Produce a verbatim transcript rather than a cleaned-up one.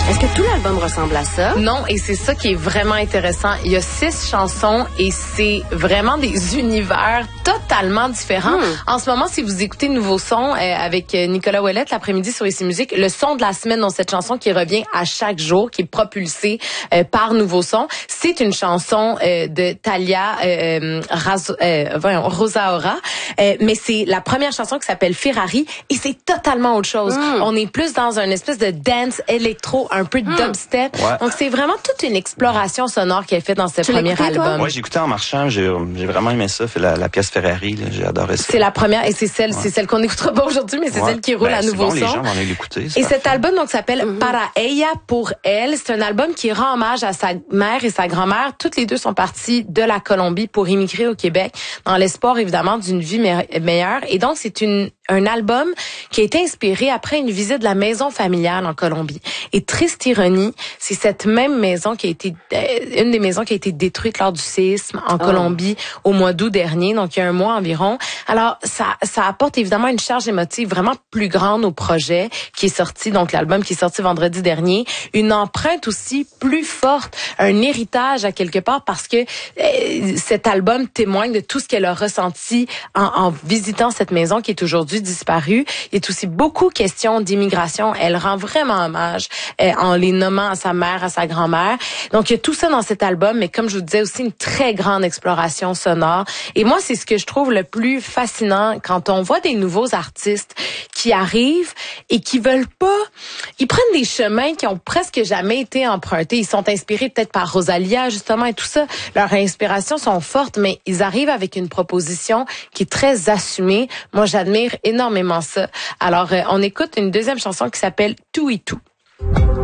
Est-ce que tout l'album ressemble à ça? Non, et c'est ça qui est vraiment intéressant. Il y a six chansons et c'est vraiment des univers totalement différents. Hmm. En ce moment, si vous écoutez Nouveau Son euh, avec Nicolas Ouellette l'après-midi sur Ici Musique, le son de la semaine dans cette chanson qui revient à chaque jour, qui est propulsée euh, par Nouveau Son, c'est une chanson euh, de Thalia euh, Raz- euh, voyons, Rosaura, euh, mais c'est la première chanson qui s'appelle Ferrari et c'est totalement autre chose. Hmm. On est plus dans un espèce de dance électro, un peu de hmm. dubstep. Ouais. Donc c'est vraiment toute une exploration sonore qu'elle fait dans ce tu premier album. Ouais, j'ai écouté en marchant, j'ai j'ai vraiment aimé ça, fait la, la pièce Ferrari, là, j'ai adoré ça. C'est la première et c'est celle ouais. c'est celle qu'on n'écoutera pas aujourd'hui, mais c'est ouais. celle qui roule ben, à Nouveau bon, Son. Les gens vont aller l'écouter. Et parfait. Cet album donc s'appelle mm-hmm. Para ella pour elle. C'est un album qui rend hommage à sa mère et sa grand-mère. Toutes les deux sont parties de la Colombie pour immigrer au Québec dans l'espoir évidemment d'une vie me- meilleure. Et donc c'est une un album qui a été inspiré après une visite de la maison familiale en Colombie. Et triste ironie, c'est cette même maison qui a été euh, une des maisons qui a été détruite lors du séisme en oh. Colombie au mois d'août dernier, donc il y a un mois environ. Alors ça ça apporte évidemment une charge émotive vraiment plus grande au projet qui est sorti, donc l'album qui est sorti vendredi dernier, une empreinte aussi plus forte, un héritage à quelque part parce que euh, cet album témoigne de tout ce qu'elle a ressenti en, en visitant cette maison qui est aujourd'hui disparue. Il est aussi beaucoup question d'immigration. Elle rend vraiment hommage euh, en les nommant à sa mère, à sa grand-mère. Donc, il y a tout ça dans cet album, mais comme je vous disais, aussi une très grande exploration sonore. Et moi, c'est ce que je trouve le plus fascinant quand on voit des nouveaux artistes qui arrivent et qui veulent pas... Ils prennent des chemins qui ont presque jamais été empruntés. Ils sont inspirés peut-être par Rosalia, justement, et tout ça. Leurs inspirations sont fortes, mais ils arrivent avec une proposition qui est très assumée. Moi, j'admire énormément ça. Alors, euh, on écoute une deuxième chanson qui s'appelle Tout et Tout.